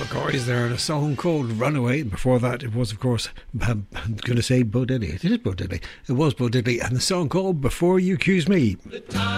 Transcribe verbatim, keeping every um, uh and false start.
McCoy's there and a song called Runaway. Before that, it was, of course, I'm going to say Bo Diddley. It is Bo Diddley. It was Bo Diddley and the song called Before You Accuse Me.